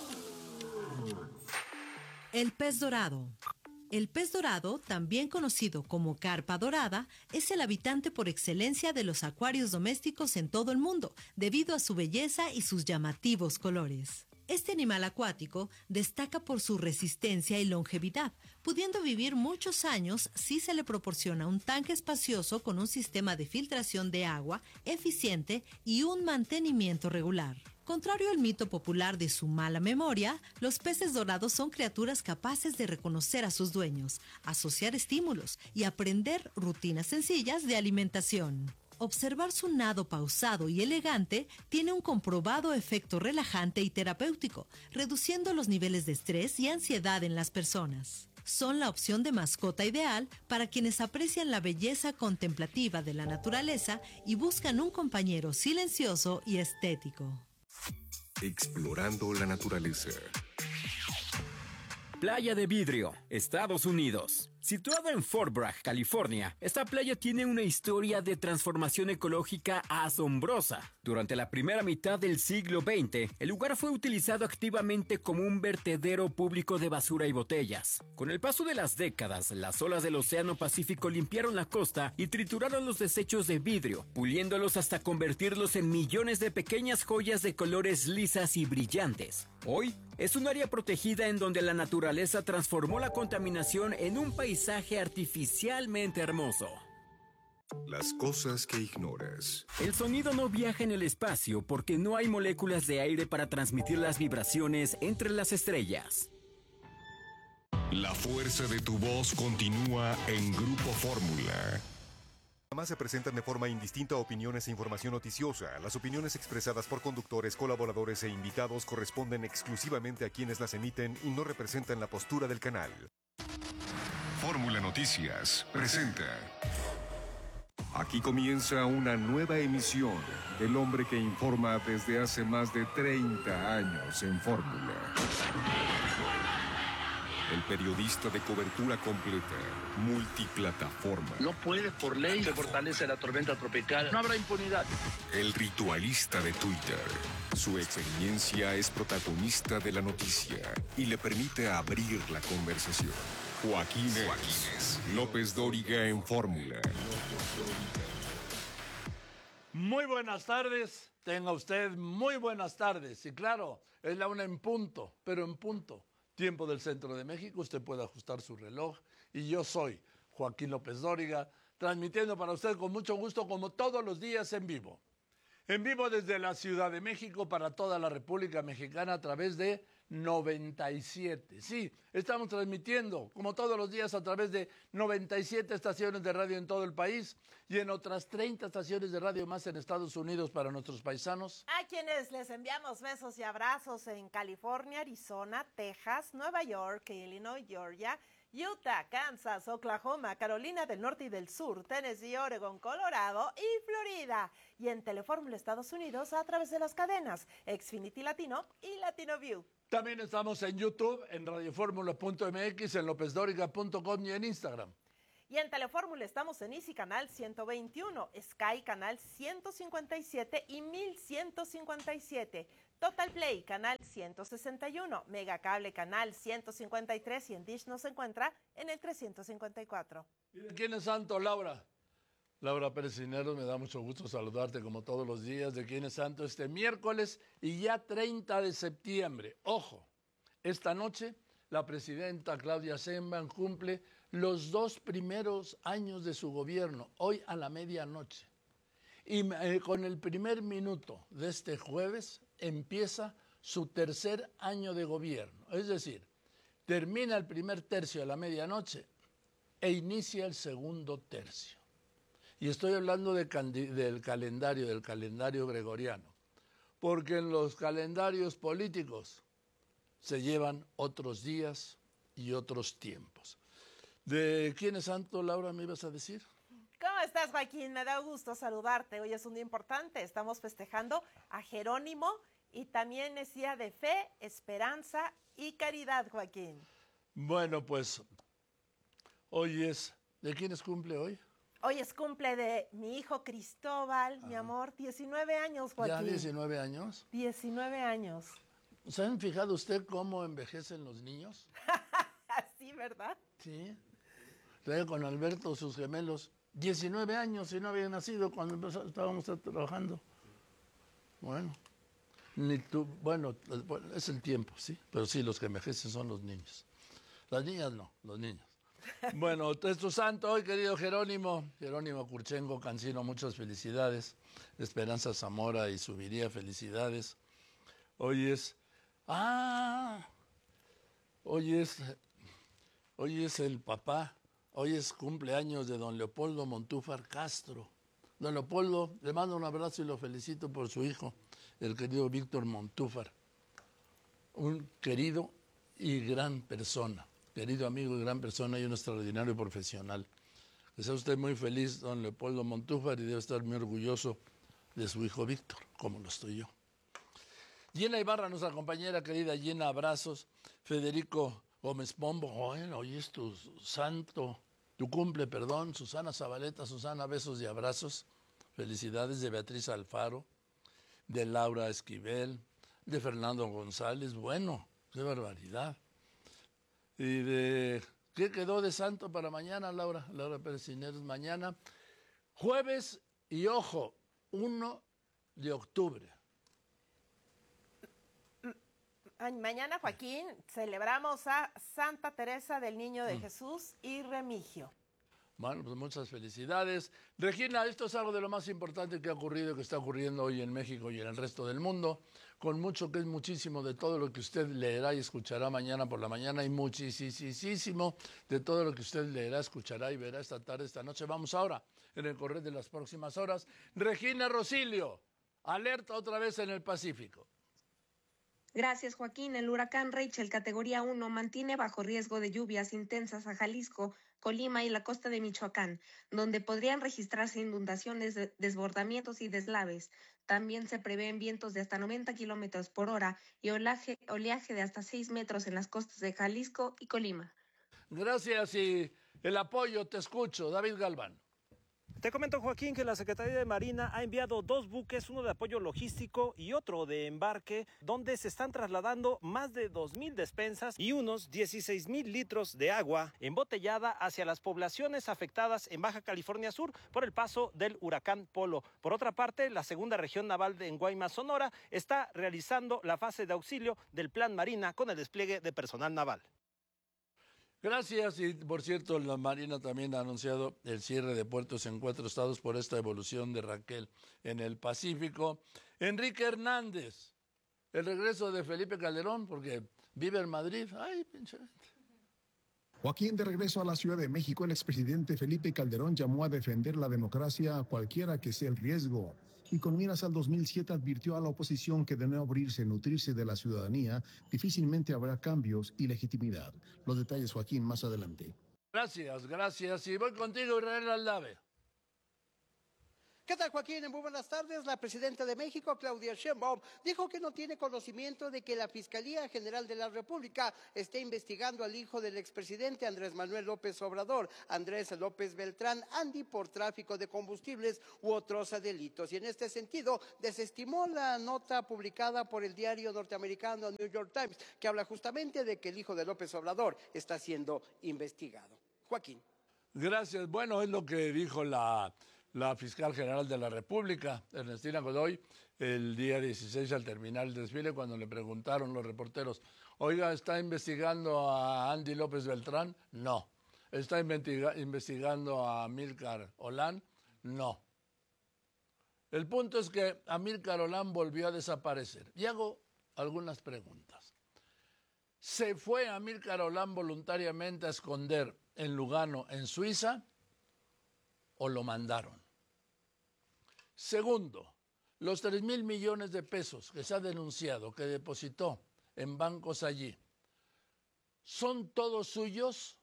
El pez dorado. El pez dorado, también conocido como carpa dorada, es el habitante por excelencia de los acuarios domésticos en todo el mundo, debido a su belleza y sus llamativos colores. Este animal acuático destaca por su resistencia y longevidad, pudiendo vivir muchos años si se le proporciona un tanque espacioso con un sistema de filtración de agua eficiente y un mantenimiento regular. Contrario al mito popular de su mala memoria, los peces dorados son criaturas capaces de reconocer a sus dueños, asociar estímulos y aprender rutinas sencillas de alimentación. Observar su nado pausado y elegante tiene un comprobado efecto relajante y terapéutico, reduciendo los niveles de estrés y ansiedad en las personas. Son la opción de mascota ideal para quienes aprecian la belleza contemplativa de la naturaleza y buscan un compañero silencioso y estético. Explorando la naturaleza. Playa de Vidrio, Estados Unidos. Situada en Fort Bragg, California, esta playa tiene una historia de transformación ecológica asombrosa. Durante la primera mitad del siglo XX, el lugar fue utilizado activamente como un vertedero público de basura y botellas. Con el paso de las décadas, las olas del Océano Pacífico limpiaron la costa y trituraron los desechos de vidrio, puliéndolos hasta convertirlos en millones de pequeñas joyas de colores lisas y brillantes. Hoy, es un área protegida en donde la naturaleza transformó la contaminación en un paisaje artificialmente hermoso. Las cosas que ignoras. El sonido no viaja en el espacio porque no hay moléculas de aire para transmitir las vibraciones entre las estrellas. La fuerza de tu voz continúa en Grupo Fórmula. Además se presentan de forma indistinta opiniones e información noticiosa. Las opiniones expresadas por conductores, colaboradores e invitados corresponden exclusivamente a quienes las emiten y no representan la postura del canal. Fórmula Noticias presenta. Aquí comienza una nueva emisión del hombre que informa desde hace más de 30 años en Fórmula. El periodista de cobertura completa, multiplataforma. No puede, por ley, se fortalece la tormenta tropical. No habrá impunidad. El ritualista de Twitter. Su experiencia es protagonista de la noticia y le permite abrir la conversación. Joaquín López Dóriga en Fórmula. Muy buenas tardes. Tenga usted muy buenas tardes. Y claro, es la 1 en punto, pero en punto. Tiempo del centro de México, usted puede ajustar su reloj y yo soy Joaquín López Dóriga, transmitiendo para usted con mucho gusto como todos los días en vivo. En vivo desde la Ciudad de México para toda la República Mexicana a través de 97. Sí, estamos transmitiendo como todos los días a través de 97 estaciones de radio en todo el país y en otras 30 estaciones de radio más en Estados Unidos para nuestros paisanos. A quienes les enviamos besos y abrazos en California, Arizona, Texas, Nueva York, Illinois, Georgia, Utah, Kansas, Oklahoma, Carolina del Norte y del Sur, Tennessee, Oregon, Colorado y Florida. Y en Telefórmula Estados Unidos a través de las cadenas Xfinity Latino y Latino View. También estamos en YouTube, en radioformula.mx, en lopesdoriga.com y en Instagram. Y en Telefórmula estamos en Easy Canal 121, Sky Canal 157 y 1157, Total Play Canal 161, Mega Cable Canal 153 y en Dish nos encuentra en el 354. ¿Quién es santo, Laura? Laura Pérez Cisneros, me da mucho gusto saludarte como todos los días de Quién es santo este miércoles y ya 30 de septiembre. Ojo, esta noche la presidenta Claudia Sheinbaum cumple los 2 primeros años de su gobierno, hoy a la medianoche. Y con el primer minuto de este jueves empieza su 3er año de gobierno. Es decir, termina el primer tercio a la medianoche e inicia el segundo tercio. Y estoy hablando del calendario gregoriano, porque en los calendarios políticos se llevan otros días y otros tiempos. ¿De quién es santo, Laura, me ibas a decir? ¿Cómo estás, Joaquín? Me da gusto saludarte. Hoy es un día importante. Estamos festejando a Jerónimo y también es día de fe, esperanza y caridad, Joaquín. Bueno, pues hoy es... ¿De quién es cumple hoy? Hoy es cumple de mi hijo Cristóbal, mi amor, 19 años, Joaquín. ¿Ya 19 años? 19 años. ¿Se han fijado usted cómo envejecen los niños? Sí, ¿verdad? Sí. Trae con Alberto, sus gemelos, 19 años y no habían nacido cuando estábamos trabajando. Bueno, es el tiempo, sí, pero sí, los que envejecen son los niños. Las niñas no, los niños. Bueno, es tu santo hoy, querido Jerónimo Curchengo Cancino, muchas felicidades. Esperanza Zamora y Subiría, felicidades. Hoy es el papá, hoy es cumpleaños de don Leopoldo Montúfar Castro. Don Leopoldo, le mando un abrazo y lo felicito por su hijo, el querido Víctor Montúfar. Un querido y gran persona. Querido amigo y gran persona y un extraordinario profesional. Que sea usted muy feliz, don Leopoldo Montúfar, y debe estar muy orgulloso de su hijo Víctor, como lo estoy yo. Gina Ibarra, nuestra compañera querida, Gina, abrazos. Federico Gómez Pombo, hoy es tu santo, tu cumple, perdón. Susana Zabaleta, Susana, besos y abrazos. Felicidades de Beatriz Alfaro, de Laura Esquivel, de Fernando González. Bueno, qué barbaridad. ¿Y de qué quedó de santo para mañana, Laura? Laura Pérez Cisneros, mañana, jueves, y ojo, 1 de octubre. Mañana, Joaquín, celebramos a Santa Teresa del Niño de Jesús y Remigio. Bueno, pues muchas felicidades. Regina, esto es algo de lo más importante que ha ocurrido, que está ocurriendo hoy en México y en el resto del mundo, con mucho que es muchísimo de todo lo que usted leerá y escuchará mañana por la mañana y muchísimo de todo lo que usted leerá, escuchará y verá esta tarde, esta noche. Vamos ahora, en el correr de las próximas horas. Regina Rosilio, alerta otra vez en el Pacífico. Gracias, Joaquín. El huracán Rachel, categoría 1, mantiene bajo riesgo de lluvias intensas a Jalisco, Colima y la costa de Michoacán, donde podrían registrarse inundaciones, desbordamientos y deslaves. También se prevén vientos de hasta 90 kilómetros por hora y oleaje de hasta 6 metros en las costas de Jalisco y Colima. Gracias y el apoyo, te escucho. David Galván. Te comento, Joaquín, que la Secretaría de Marina ha enviado 2 buques, uno de apoyo logístico y otro de embarque, donde se están trasladando más de 2,000 despensas y unos 16,000 litros de agua embotellada hacia las poblaciones afectadas en Baja California Sur por el paso del huracán Polo. Por otra parte, la segunda región naval en Guaymas, Sonora, está realizando la fase de auxilio del Plan Marina con el despliegue de personal naval. Gracias, y por cierto, la Marina también ha anunciado el cierre de puertos en 4 estados por esta evolución de Raquel en el Pacífico. Enrique Hernández, el regreso de Felipe Calderón, porque vive en Madrid. Ay, pinche. Joaquín, de regreso a la Ciudad de México, el expresidente Felipe Calderón llamó a defender la democracia a cualquiera que sea el riesgo. Y con miras al 2007 advirtió a la oposición que de no abrirse, nutrirse de la ciudadanía, difícilmente habrá cambios y legitimidad. Los detalles, Joaquín, más adelante. Gracias. Y voy contigo, Israel Aldave. ¿Qué tal, Joaquín? Muy buenas tardes. La presidenta de México, Claudia Sheinbaum, dijo que no tiene conocimiento de que la Fiscalía General de la República esté investigando al hijo del expresidente Andrés Manuel López Obrador, Andrés López Beltrán, Andy, por tráfico de combustibles u otros delitos. Y en este sentido, desestimó la nota publicada por el diario norteamericano New York Times, que habla justamente de que el hijo de López Obrador está siendo investigado. Joaquín. Gracias. Bueno, es lo que dijo la fiscal general de la República, Ernestina Godoy, el día 16 al terminar el desfile, cuando le preguntaron los reporteros, oiga, ¿está investigando a Andy López Beltrán? No. ¿Está investigando a Amílcar Olán? No. El punto es que Amílcar Olán volvió a desaparecer. Y hago algunas preguntas. ¿Se fue Amílcar Olán voluntariamente a esconder en Lugano, en Suiza, o lo mandaron? Segundo, los 3,000 millones de pesos que se ha denunciado que depositó en bancos allí, ¿son todos suyos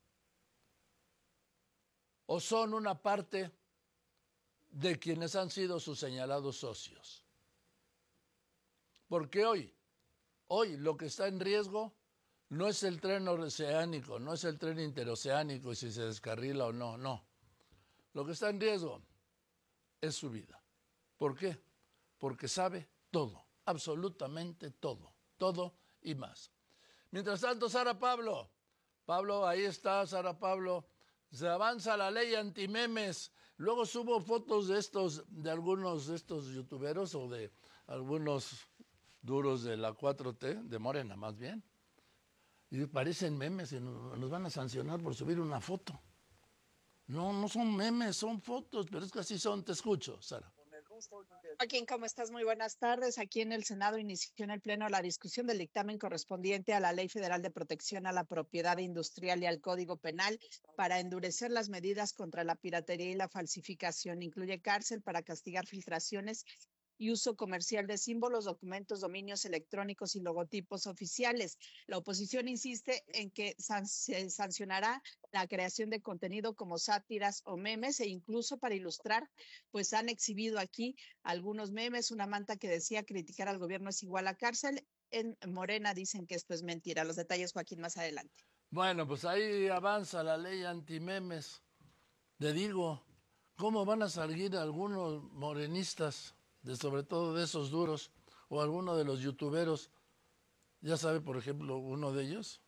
o son una parte de quienes han sido sus señalados socios? Porque hoy lo que está en riesgo no es el tren oceánico, no es el tren interoceánico y si se descarrila o no, no. Lo que está en riesgo es su vida. ¿Por qué? Porque sabe todo, absolutamente todo, todo y más. Mientras tanto, Sara Pablo, ahí está Sara Pablo, se avanza la ley antimemes. Luego subo fotos de algunos de estos youtuberos o de algunos duros de la 4T, de Morena más bien, y parecen memes y nos van a sancionar por subir una foto. No son memes, son fotos, pero es que así son. Te escucho, Sara. Joaquín, ¿cómo estás? Muy buenas tardes. Aquí en el Senado inició en el Pleno la discusión del dictamen correspondiente a la Ley Federal de Protección a la Propiedad Industrial y al Código Penal para endurecer las medidas contra la piratería y la falsificación. Incluye cárcel para castigar filtraciones y uso comercial de símbolos, documentos, dominios electrónicos y logotipos oficiales. La oposición insiste en que se sancionará la creación de contenido como sátiras o memes e incluso para ilustrar, pues han exhibido aquí algunos memes, una manta que decía criticar al gobierno es igual a cárcel. En Morena dicen que esto es mentira. Los detalles, Joaquín, más adelante. Bueno, pues ahí avanza la ley antimemes. Te digo, ¿cómo van a salir algunos morenistas, sobre todo de esos duros, o alguno de los youtuberos? Ya sabe, por ejemplo, uno de ellos.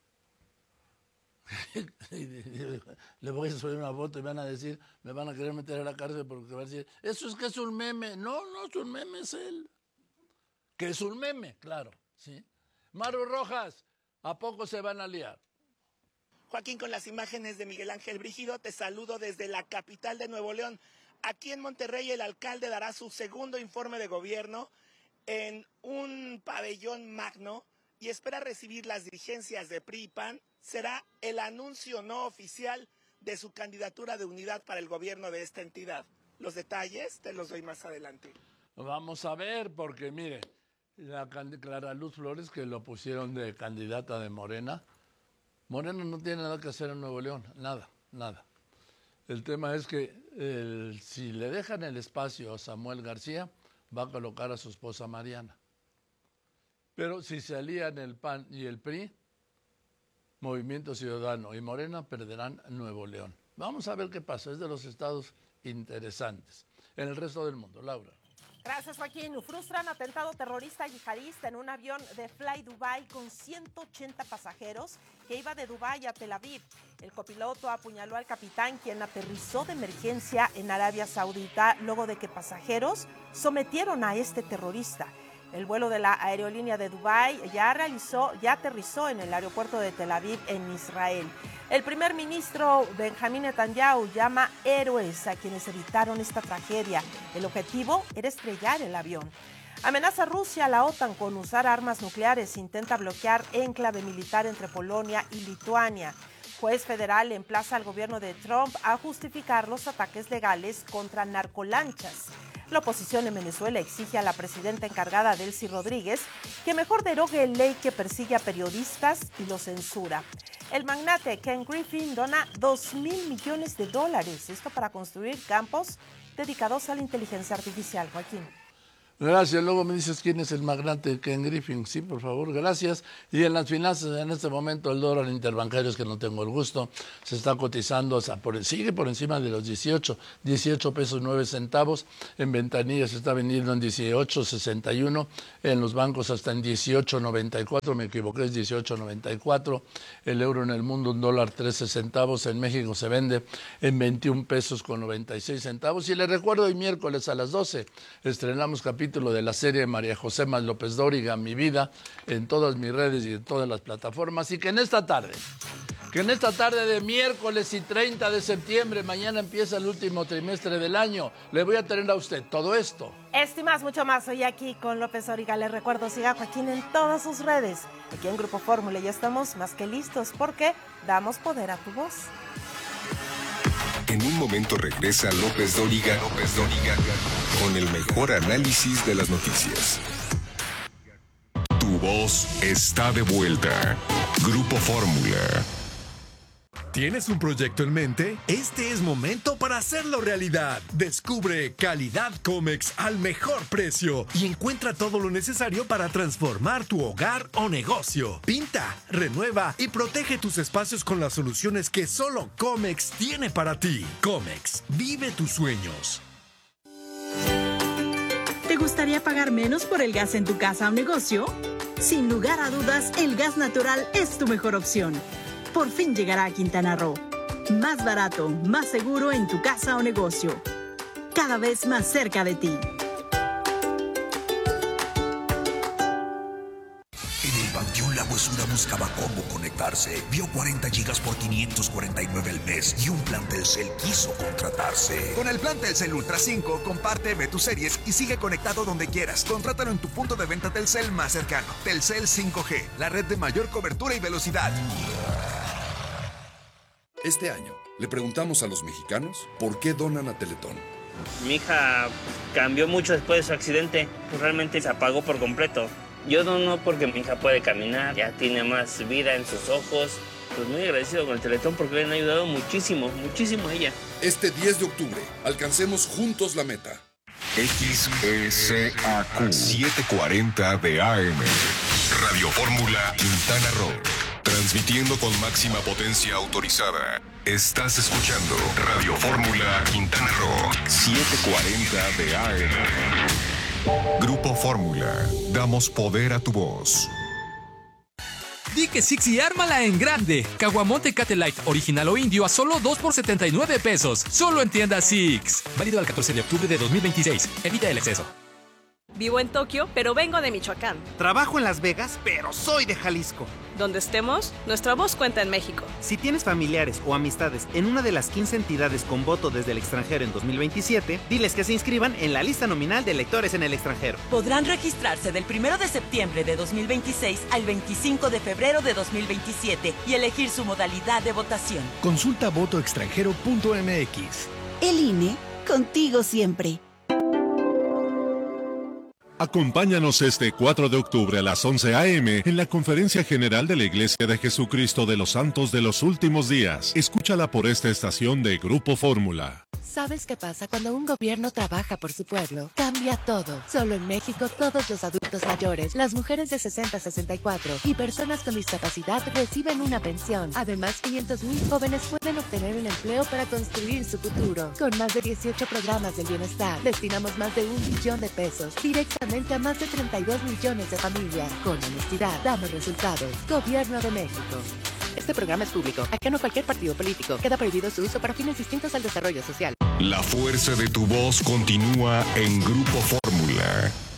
Le voy a subir una foto y me van a querer meter a la cárcel porque va a decir, eso es que es un meme. No es un meme, es él. Que es un meme, claro, ¿sí? Maru Rojas, ¿a poco se van a liar? Joaquín, con las imágenes de Miguel Ángel Brígido, te saludo desde la capital de Nuevo León. Aquí en Monterrey el alcalde dará su segundo informe de gobierno en un pabellón magno y espera recibir las dirigencias de PRI y PAN. Será el anuncio no oficial de su candidatura de unidad para el gobierno de esta entidad. Los detalles te los doy más adelante. Vamos a ver, porque mire, la Clara Luz Flores, que lo pusieron de candidata de Morena, Morena no tiene nada que hacer en Nuevo León, nada. El tema es que si le dejan el espacio a Samuel García, va a colocar a su esposa Mariana. Pero si se alían el PAN y el PRI, Movimiento Ciudadano y Morena perderán Nuevo León. Vamos a ver qué pasa, es de los estados interesantes. En el resto del mundo, Laura. Gracias, Joaquín. Frustran atentado terrorista yihadista en un avión de Fly Dubai con 180 pasajeros que iba de Dubái a Tel Aviv. El copiloto apuñaló al capitán, quien aterrizó de emergencia en Arabia Saudita luego de que pasajeros sometieron a este terrorista. El vuelo de la aerolínea de Dubái ya aterrizó en el aeropuerto de Tel Aviv, en Israel. El primer ministro Benjamín Netanyahu llama héroes a quienes evitaron esta tragedia. El objetivo era estrellar el avión. Amenaza Rusia a la OTAN con usar armas nucleares. Intenta bloquear enclave militar entre Polonia y Lituania. Juez federal emplaza al gobierno de Trump a justificar los ataques legales contra narcolanchas. La oposición en Venezuela exige a la presidenta encargada, Delcy Rodríguez, que mejor derogue ley que persigue a periodistas y los censura. El magnate Ken Griffin dona $2,000 millones, esto para construir campos dedicados a la inteligencia artificial. Joaquín. Gracias. Luego me dices quién es el magnate Ken Griffin. Sí, por favor, gracias. Y en las finanzas, en este momento, el dólar interbancario, es que no tengo el gusto, se está cotizando, sigue por encima de los 18 pesos 9 centavos. En ventanilla se está vendiendo en 18.61. En los bancos hasta en 18.94. Me equivoqué, es 18.94. El euro en el mundo, un dólar 13 centavos. En México se vende en 21 pesos con 96 centavos. Y les recuerdo, hoy miércoles a las 12 estrenamos capítulo de la serie María José más López Dóriga, Mi Vida, en todas mis redes y en todas las plataformas. Y que en esta tarde de miércoles y 30 de septiembre, mañana empieza el último trimestre del año, le voy a tener a usted todo esto. Esto y más, mucho más, hoy aquí con López Dóriga. Les recuerdo, siga a Joaquín en todas sus redes. Aquí en Grupo Fórmula ya estamos más que listos porque damos poder a tu voz. En un momento regresa López Dóriga con el mejor análisis de las noticias. Tu voz está de vuelta. Grupo Fórmula. ¿Tienes un proyecto en mente? Este es momento para hacerlo realidad. Descubre calidad Comex al mejor precio y encuentra todo lo necesario para transformar tu hogar o negocio. Pinta, renueva y protege tus espacios con las soluciones que solo Comex tiene para ti. Comex, vive tus sueños. ¿Te gustaría pagar menos por el gas en tu casa o negocio? Sin lugar a dudas, el gas natural es tu mejor opción. Por fin llegará a Quintana Roo. Más barato, más seguro en tu casa o negocio. Cada vez más cerca de ti. En el Panteón La Huesuda buscaba cómo conectarse. Vio 40 gigas por 549 al mes y un plan Telcel quiso contratarse. Con el plan Telcel Ultra 5, comparte, ve tus series y sigue conectado donde quieras. Contrátalo en tu punto de venta Telcel más cercano. Telcel 5G, la red de mayor cobertura y velocidad. Este año, le preguntamos a los mexicanos por qué donan a Teletón. Mi hija cambió mucho después de su accidente. Realmente se apagó por completo. Yo dono porque mi hija puede caminar, ya tiene más vida en sus ojos. Pues muy agradecido con el Teletón porque le han ayudado muchísimo, muchísimo a ella. Este 10 de octubre, alcancemos juntos la meta. XESAQ 740 de AM. Radio Fórmula Quintana Roo. Transmitiendo con máxima potencia autorizada. Estás escuchando Radio Fórmula Quintana Roo 740 de AM. Grupo Fórmula. Damos poder a tu voz. Di que Six y ármala en grande. Caguamón Tecate Light original o indio a solo 2 por 79 pesos. Solo en tienda Six. Válido al 14 de octubre de 2026. Evita el exceso. Vivo en Tokio, pero vengo de Michoacán. Trabajo en Las Vegas, pero soy de Jalisco. Donde estemos, nuestra voz cuenta en México. Si tienes familiares o amistades en una de las 15 entidades con voto desde el extranjero en 2027, diles que se inscriban en la lista nominal de electores en el extranjero. Podrán registrarse del 1 de septiembre de 2026 al 25 de febrero de 2027 y elegir su modalidad de votación. Consulta votoextranjero.mx. El INE, contigo siempre. Acompáñanos este 4 de octubre a las 11 a.m. en la Conferencia General de la Iglesia de Jesucristo de los Santos de los Últimos Días. Escúchala por esta estación de Grupo Fórmula. ¿Sabes qué pasa cuando un gobierno trabaja por su pueblo? Cambia todo. Solo en México todos los adultos mayores, las mujeres de 60 a 64 y personas con discapacidad reciben una pensión. Además, 500,000 jóvenes pueden obtener un empleo para construir su futuro. Con más de 18 programas del bienestar, destinamos más de $1 billón directamente a más de 32 millones de familias. Con honestidad, damos resultados. Gobierno de México. Este programa es público. Ajeno a cualquier partido político. Queda prohibido su uso para fines distintos al desarrollo social. La fuerza de tu voz continúa en Grupo Fórmula.